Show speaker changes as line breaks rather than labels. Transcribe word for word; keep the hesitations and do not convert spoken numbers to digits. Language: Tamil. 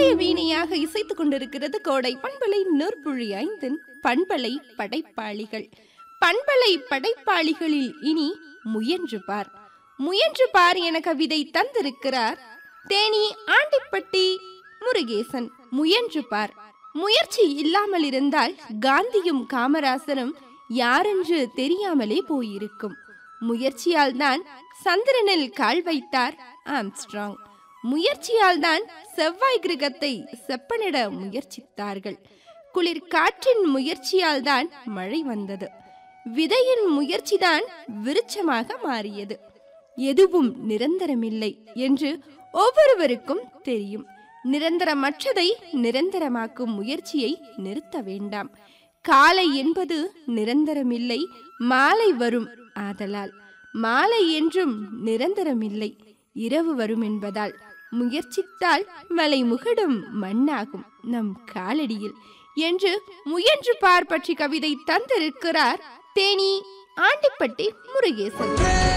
இதய வீணையாக இசைத்துக் கொண்டிருக்கிறது கோடை பண்பலை நூற்புழி ஐந்தின் பண்பலை படைப்பாளிகள். பண்பலை படைப்பாளிகளில் இனி முயன்று பார் முயன்று பார் என கவிதை தந்திருக்கிறார் தேனி ஆண்டிப்பட்டி முருகேசன். முயன்று பார். முயற்சி இல்லாமல் இருந்தால் காந்தியும் காமராசரும் யாரென்று தெரியாமலே போயிருக்கும். முயற்சியால் தான் சந்திரனில் கால் வைத்தார் ஆம்ஸ்ட்ராங். முயற்சியால் தான் செவ்வாய் கிரகத்தை செப்பனிட முயற்சித்தார்கள். குளிர் காற்றின் முயற்சியால் தான் மழை வந்தது. விதையின் முயற்சிதான் விருட்சமாக மாறியது. எதுவும் நிரந்தரமில்லை என்று ஒவ்வொருவருக்கும் தெரியும். நிரந்தரமற்றதை நிரந்தரமாக்கும் முயற்சியை நிறுத்த வேண்டாம். காலை என்பது நிரந்தரமில்லை, மாலை வரும். ஆதலால் மாலை என்றும் நிரந்தரமில்லை, இரவு வரும் என்பதால் முயற்சித்தால் மலை முகடும் மண்ணாகும் நம் காலடியில் என்று முயன்று பார் பற்றி கவிதை தந்திருக்கிறார் தேனி ஆண்டிப்பட்டி முருகேசன்.